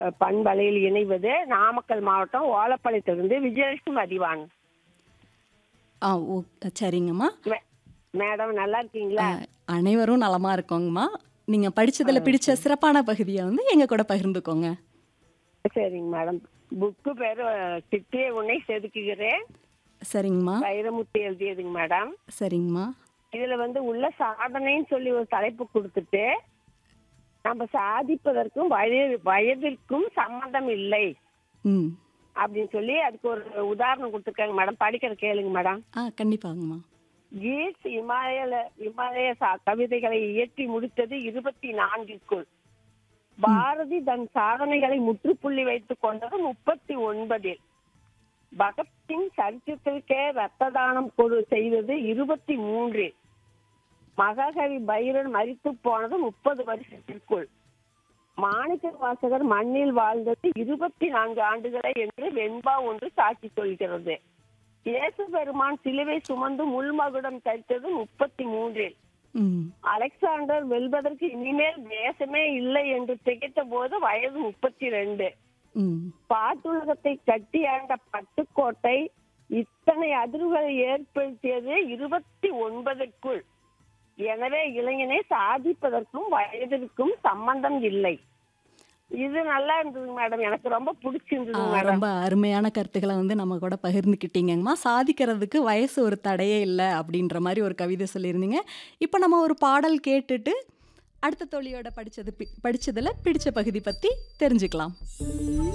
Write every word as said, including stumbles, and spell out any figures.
அஹ், பண்பலையில் இணைவது நாமக்கல் மாவட்டம் ஓலப்பாளையத்திலிருந்து விஜயலட்சுமி மதிவான். ஆ ஓ சரிங்கம்மா. மே- மேடம் நல்லா இருக்கீங்களா? அ, அனைவரும் நலமா இருக்கோங்கம்மா. நீங்க படிச்சதுல அஹ், பிடிச்ச சரி. சிறப்பான பகுதியை வந்து எங்க கூட பகிர்ந்துக்கோங்க. சரிங்க மேடம். புக்கு பேரு அஹ், சிற்றிய உன்னை செதுக்குகிறேன், சரிங்கம்மா. வைரமுத்து எழுதியதுங்க மேடம். சரிங்கம்மா. இதுல வந்து உள்ள சாதனைன்னு சொல்லி ஒரு தலைப்பு கொடுத்துட்டு நம்ம சாதிப்பதற்கும் வயது வயதிற்கும் சம்மந்தம் இல்லை ம். அப்படின்னு சொல்லி அதுக்கு ஒரு உதாரணம் கொடுத்துருக்காங்க மேடம். படிக்கிற கேளுங்க மேடம். ஆ கண்டிப்பாங்கம்மா. கீஸ் இமாலய இமாலய சா- கவிதைகளை இயற்றி முடித்தது இருபத்தி நான்கிற்குள். ம். பாரதி தன் சாதனைகளை முற்றுப்புள்ளி வைத்துக் கொண்டது முப்பத்தி ஒன்பதில். பகத்சிங் சரித்திரத்திற்கே ரத்த தானம் கொடு செய்தது இருபத்தி மூன்றில். மகாகவி பைரன் மரித்து போனது முப்பது வருஷத்திற்குள். மாணிக்க வாசகர் மண்ணில் வாழ்ந்தது இருபத்தி நான்கு ஆண்டுகளே என்று வெண்பா ஒன்று சாட்சி சொல்கிறது. இயேசு பெருமான் சிலுவை சுமந்து முள்மகுடம் தரித்தது முப்பத்தி மூன்றில். ம். அலெக்சாண்டர் வெல்வதற்கு இனிமேல் தேசமே இல்லை என்று திகைத்த போது வயது முப்பத்தி ரெண்டு. ம். பாட்டுலகத்தை கட்டி ஆண்ட பட்டுக்கோட்டை இத்தனை அதிர்வுகளை ஏற்படுத்தியது இருபத்தி ஒன்பதுக்குள். எனவே இளைஞனை சாதிப்பதற்கும் வயதிற்கும் சம்பந்தம் இல்லை. இது நல்லா இருந்தது மேடம். எனக்கு ரொம்ப ஆ, பிடிச்சிருந்தது மேடம். ரொம்ப அருமையான கருத்துக்களை வந்து நம்ம கூட பகிர்ந்துக்கிட்டீங்கம்மா. சாதிக்கிறதுக்கு வயசு ஒரு தடையே இல்லை அப்படின்ற மாதிரி ஒரு கவிதை சொல்லியிருந்தீங்க. இப்போ நம்ம ஒரு பாடல் கேட்டுட்டு அடுத்த தோழியோட படிச்சது பி- படிச்சதுல பிடிச்ச பகுதி பத்தி தெரிஞ்சுக்கலாம்.